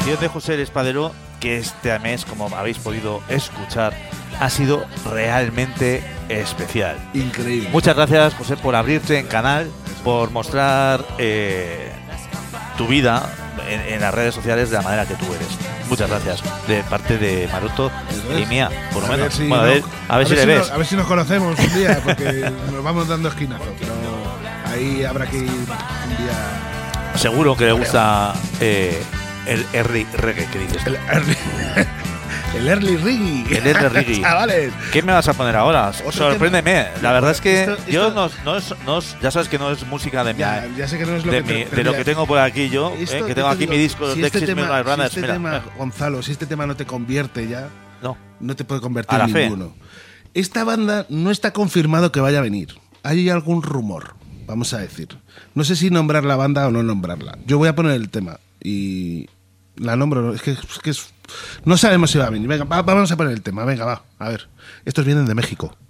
sección de José el Espadero, que este mes, como habéis podido escuchar, ha sido realmente especial. Increíble. Muchas gracias, José, por abrirte en canal, por mostrar tu vida en las redes sociales de la manera que tú eres. Muchas gracias, de parte de Maroto y mía, por lo menos. Si bueno, a ver si le ves. A ver si nos conocemos un día, porque nos vamos dando esquinazos, pero ahí habrá que ir un día. Seguro que le gusta el early reggae, que dices. El early reggae. El early reggae. Chavales. ¿Qué me vas a poner ahora? Sorpréndeme. La verdad es que esto, yo no, ya sabes que no es música de ya sé que no es lo de lo que tengo por aquí yo, que tengo aquí mi disco de Texas Midnight Runners. Si este tema, Gonzalo, si este tema no te convierte ya, no te puede convertir en ninguno. Esta banda no está confirmado que vaya a venir. Hay algún rumor, vamos a decir. No sé si nombrar la banda o no nombrarla. Yo voy a poner el tema y la nombro. Es que no sabemos si va a venir. Venga, vamos a poner el tema. Venga, va. A ver. Estos vienen de México.